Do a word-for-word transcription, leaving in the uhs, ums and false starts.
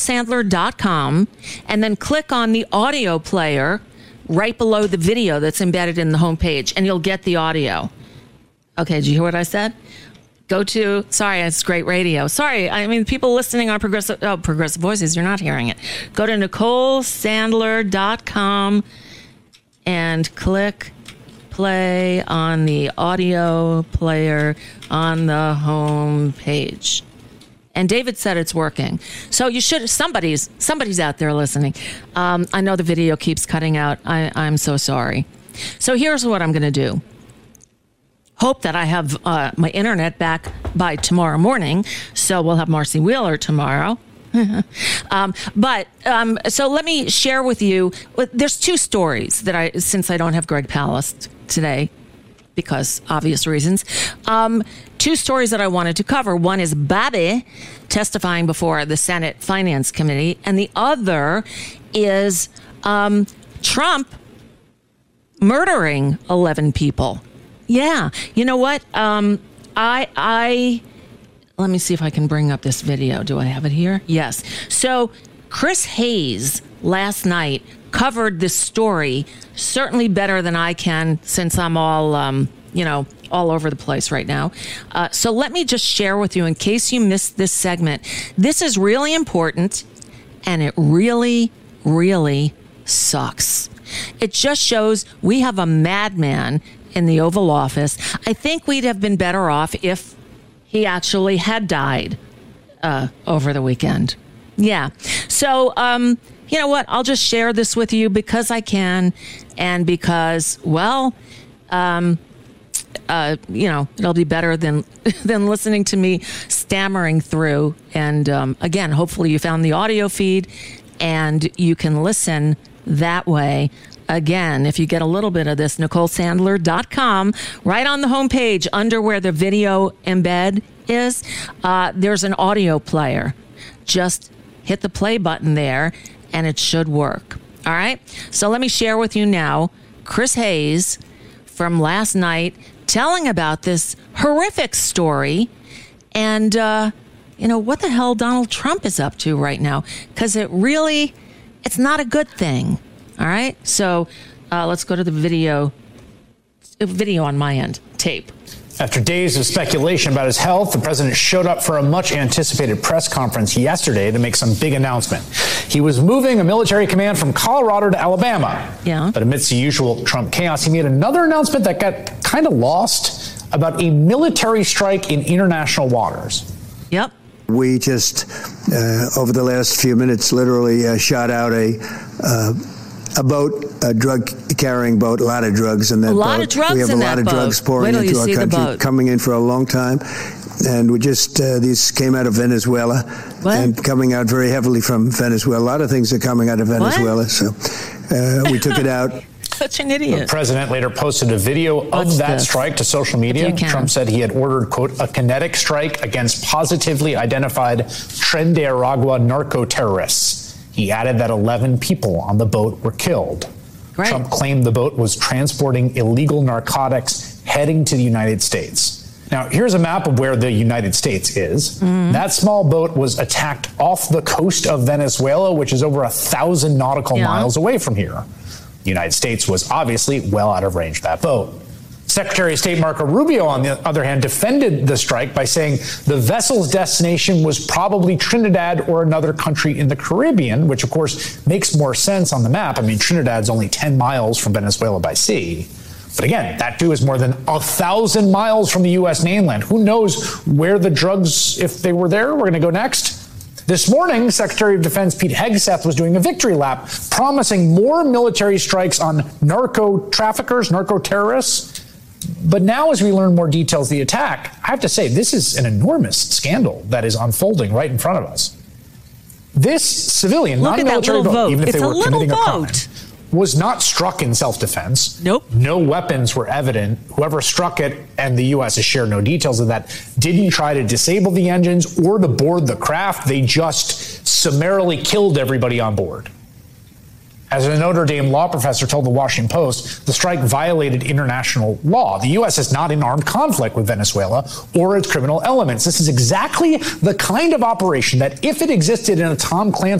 Sandler dot com and then click on the audio player right below the video that's embedded in the homepage, and you'll get the audio. Okay, did you hear what I said? Go to, sorry, it's great radio. Sorry, I mean, people listening on Progressive, oh, Progressive Voices, you're not hearing it. Go to Nicole Sandler dot com and click play on the audio player on the home page. And David said it's working. So you should, somebody's somebody's out there listening. Um, I know the video keeps cutting out. I, I'm so sorry. So here's what I'm going to do. Hope that I have uh, my internet back by tomorrow morning. So we'll have Marcy Wheeler tomorrow. um, but um, so let me share with you. There's two stories that I, since I don't have Greg Palast today, because obvious reasons, um, two stories that I wanted to cover. One is Bobby testifying before the Senate Finance Committee, and the other is um, Trump murdering eleven people. Yeah, you know what? Um, I I let me see if I can bring up this video. Do I have it here? Yes. So Chris Hayes last night covered this story certainly better than I can, since I'm all um, you know all over the place right now. Uh, so let me just share with you, in case you missed this segment. This is really important, and it really, really sucks. It just shows we have a madman in the Oval Office. I think we'd have been better off if he actually had died uh, over the weekend. Yeah. So, um, you know what? I'll just share this with you because I can, and because, well, um, uh, you know, it'll be better than than listening to me stammering through. And um, again, hopefully you found the audio feed and you can listen that way. Again, if you get a little bit of this, Nicole Sandler dot com, right on the homepage under where the video embed is, uh, there's an audio player. Just hit the play button there and it should work. All right. So let me share with you now Chris Hayes from last night telling about this horrific story and, uh, you know, what the hell Donald Trump is up to right now, because it really, it's not a good thing. All right, so uh, let's go to the video, video on my end, tape. After days of speculation about his health, the president showed up for a much-anticipated press conference yesterday to make some big announcement. He was moving a military command from Colorado to Alabama. Yeah. But amidst the usual Trump chaos, he made another announcement that got kind of lost about a military strike in international waters. Yep. We just, uh, over the last few minutes, literally uh, shot out a... Uh, A boat, a drug-carrying boat, a lot of drugs in that boat. A lot boat. of drugs in that boat. We have a lot of boat. drugs pouring into our country, coming in for a long time. And we just, uh, these came out of Venezuela. What? And coming out very heavily from Venezuela. A lot of things are coming out of Venezuela. What? So uh, we took it out. Such an idiot. The president later posted a video Watch of that this. strike to social media. Trump said he had ordered, quote, a kinetic strike against positively identified Tren de Aragua narco-terrorists. He added that eleven people on the boat were killed. Great. Trump claimed the boat was transporting illegal narcotics heading to the United States. Now, here's a map of where the United States is. Mm-hmm. That small boat was attacked off the coast of Venezuela, which is over a thousand nautical yeah. miles away from here. The United States was obviously well out of range of that boat. Secretary of State Marco Rubio, on the other hand, defended the strike by saying the vessel's destination was probably Trinidad or another country in the Caribbean, which, of course, makes more sense on the map. I mean, Trinidad's only ten miles from Venezuela by sea. But again, that too is more than a thousand miles from the U S mainland. Who knows where the drugs, if they were there, were going to go next? This morning, Secretary of Defense Pete Hegseth was doing a victory lap, promising more military strikes on narco traffickers, narco terrorists. But now, as we learn more details of the attack, I have to say, this is an enormous scandal that is unfolding right in front of us. This civilian, Look non-military vote, vote, even if it's they were a committing vote. a crime, was not struck in self-defense. Nope. No weapons were evident. Whoever struck it, and the U S has shared no details of that, didn't try to disable the engines or to board the craft. They just summarily killed everybody on board. As a Notre Dame law professor told the Washington Post, the strike violated international law. The U S is not in armed conflict with Venezuela or its criminal elements. This is exactly the kind of operation that, if it existed in a Tom Clancy